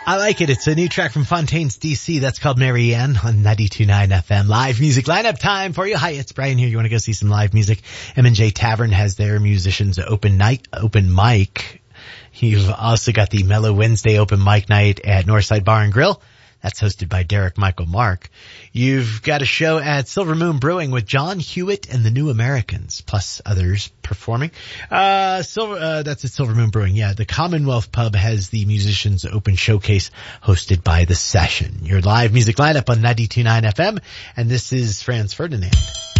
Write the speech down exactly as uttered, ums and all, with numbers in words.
I like it. It's a new track from Fontaines D C. That's called Marianne on ninety-two point nine F M. Live music lineup time for you. Hi, it's Brian here. You want to go see some live music? M and J Tavern has their musicians open night, open mic. You've also got the Mellow Wednesday open mic night at Northside Bar and Grill. That's hosted by Derek Michael Mark. You've got a show at Silver Moon Brewing with John Hewitt and the New Americans, plus others performing. Uh, Silver, uh, that's at Silver Moon Brewing. Yeah, the Commonwealth Pub has the Musicians Open Showcase hosted by The Session. Your live music lineup on ninety-two point nine F M, and this is Franz Ferdinand.